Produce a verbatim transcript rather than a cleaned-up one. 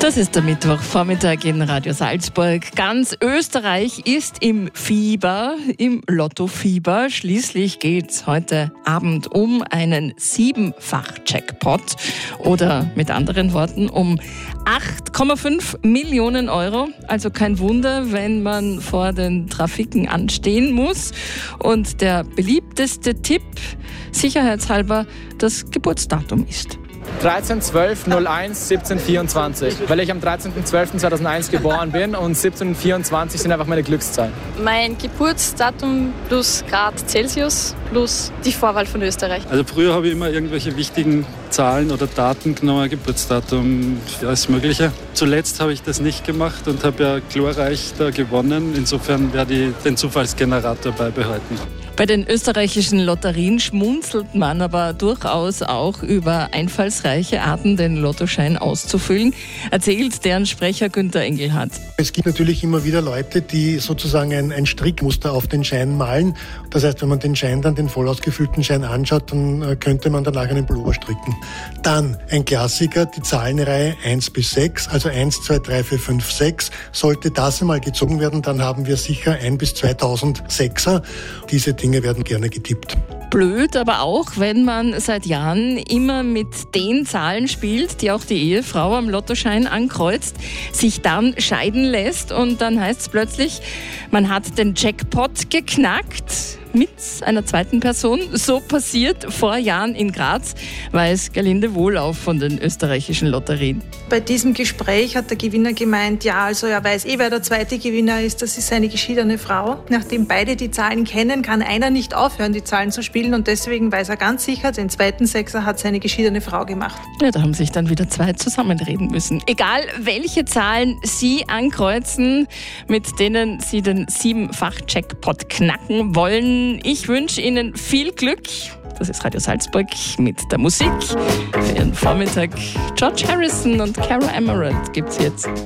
Das ist der Mittwochvormittag in Radio Salzburg. Ganz Österreich ist im Fieber, im Lottofieber. Schließlich geht's heute Abend um einen Siebenfach-Jackpot oder mit anderen Worten um acht Komma fünf Millionen Euro. Also kein Wunder, wenn man vor den Trafiken anstehen muss. Und der beliebteste Tipp, sicherheitshalber, das Geburtsdatum ist. dreizehn zwölf null eins siebzehn vierundzwanzig, weil ich am dreizehnten zwölften zweitausendeins geboren bin und siebzehn und vierundzwanzig sind einfach meine Glückszahlen. Mein Geburtsdatum plus Grad Celsius plus die Vorwahl von Österreich. Also früher habe ich immer irgendwelche wichtigen Zahlen oder Daten genommen, Geburtsdatum, alles Mögliche. Zuletzt habe ich das nicht gemacht und habe ja glorreich da gewonnen. Insofern werde ich den Zufallsgenerator beibehalten. Bei den österreichischen Lotterien schmunzelt man aber durchaus auch über einfallsreiche Arten, den Lottoschein auszufüllen, erzählt deren Sprecher Günther Engelhardt. Es gibt natürlich immer wieder Leute, die sozusagen ein, ein Strickmuster auf den Schein malen. Das heißt, wenn man den Schein dann, den voll ausgefüllten Schein anschaut, dann könnte man danach einen Pullover stricken. Dann ein Klassiker, die Zahlenreihe eins bis sechs, also eins, zwei, drei, vier, fünf, sechs. Sollte das einmal gezogen werden, dann haben wir sicher ein bis zweitausend Sechser. Diese Dinge werden gerne getippt. Blöd, aber auch, wenn man seit Jahren immer mit den Zahlen spielt, die auch die Ehefrau am Lottoschein ankreuzt, sich dann scheiden lässt und dann heißt es plötzlich, man hat den Jackpot geknackt mit einer zweiten Person. So passiert vor Jahren in Graz, weiß Gerlinde Wohlauf von den österreichischen Lotterien. Bei diesem Gespräch hat der Gewinner gemeint, ja, also er weiß eh, wer der zweite Gewinner ist, das ist seine geschiedene Frau. Nachdem beide die Zahlen kennen, kann einer nicht aufhören, die Zahlen zu spielen und deswegen weiß er ganz sicher, den zweiten Sechser hat seine geschiedene Frau gemacht. Ja, da haben sich dann wieder zwei zusammenreden müssen. Egal, welche Zahlen Sie ankreuzen, mit denen Sie den Siebenfach-Jackpot knacken wollen, ich wünsche Ihnen viel Glück. Das ist Radio Salzburg mit der Musik. Für Ihren Vormittag George Harrison und Cara Emerald gibt's jetzt.